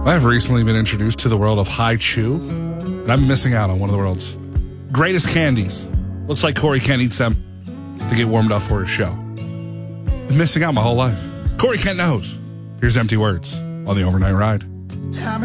I've recently been introduced to the world of High Chew, and I'm missing out on one of the world's greatest candies. Looks like Corey Kent eats them to get warmed up for his show. I'm missing out my whole life. Corey Kent knows. Here's Empty Words on the Overnight Ride.